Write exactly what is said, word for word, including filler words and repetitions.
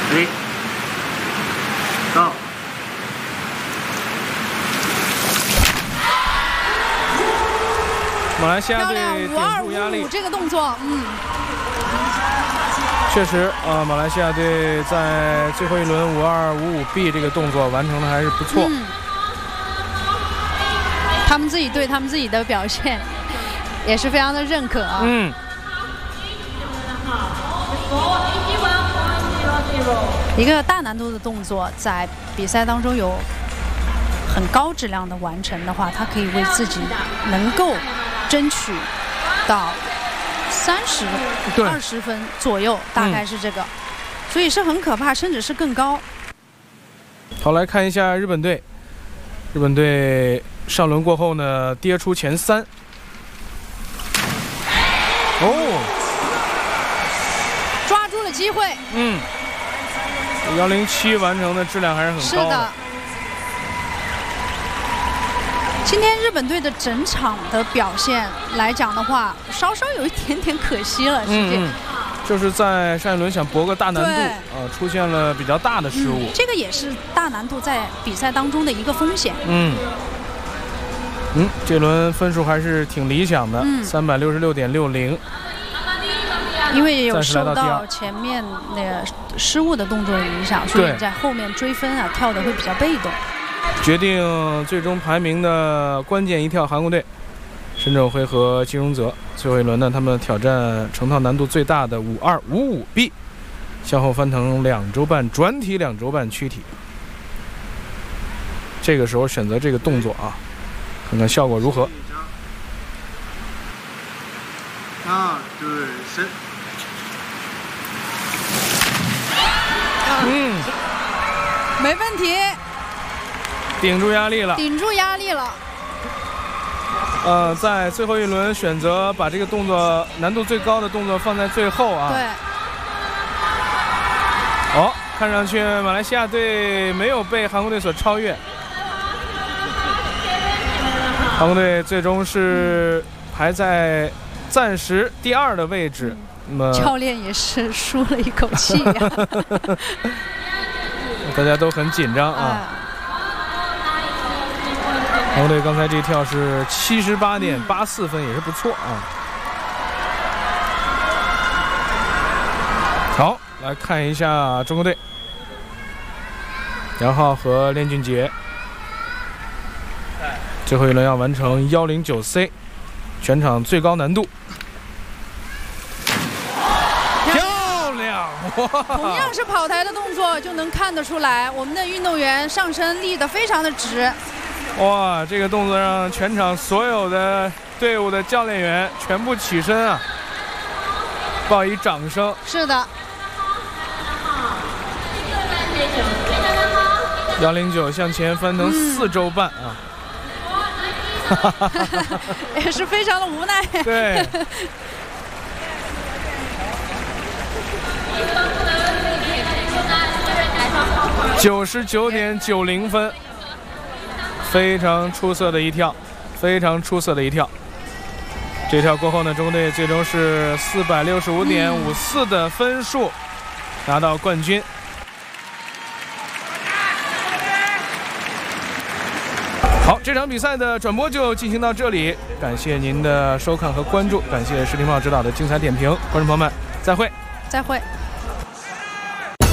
Three, go。 马来西亚队顶漂亮，五二住压力五五，这个动作，嗯， 确实啊，马来西亚队在最后一轮五二五五 B 这个动作完成的还是不错。 嗯，他们自己对他们自己的表现也是非常的认可啊。 嗯。 一个大难度的动作，在比赛当中有很高质量的完成的话，他可以为自己能够争取到三十、二十分左右，大概是这个，嗯、所以是很可怕，甚至是更高。 好，来看一下日本队。日本队上轮过后呢，跌出前三。哦， 抓住了机会。 嗯，幺零七完成的质量还是很高的。 是的。今天日本队的整场的表现来讲的话，稍稍有一点点可惜了，实际、 嗯嗯、就是在上一轮想搏个大难度，呃，出现了比较大的失误、 嗯。这个也是大难度在比赛当中的一个风险。 嗯嗯，这轮分数还是挺理想的，三百六十六点六零。 因为有受到前面那个失误的动作的影响，所以在后面追分啊跳的会比较被动。 决定最终排名的关键一跳，韩国队申正辉和金荣泽最后一轮呢，他们挑战成套难度最大的五二五五 B， 向后翻腾两周半，转体两周半躯体。这个时候选择这个动作啊，看看效果如何。 二对三。 嗯， 没问题。 顶住压力了， 顶住压力了。 呃，在最后一轮选择把这个动作难度最高的动作放在最后啊。 对。 哦，看上去马来西亚队没有被韩国队所超越。韩国队最终是排在暂时第二的位置。那么教练也是舒了一口气呀、啊。 大家都很紧张啊。 哎韩国队刚才这一跳是七十八点八四分，也是不错啊。好，来看一下中国队，杨昊和练俊杰，最后一轮要完成一零九 C， 全场最高难度。漂亮！ 同样是跑台的动作，就能看得出来，我们的运动员上身立得非常的直。 哇，这个动作让全场所有的队伍的教练员全部起身啊，报以掌声。 是的。 幺零九向前翻腾四周半啊， 嗯、也是非常的无奈。 对。九十九点九零分。非常出色的一跳，非常出色的一跳。这跳过后呢，中国队最终是四百六十五点五四的分数、嗯、拿到冠军。好，这场比赛的转播就进行到这里，感谢您的收看和关注，感谢视频报指导的精彩点评，观众朋友们，再会， 再会。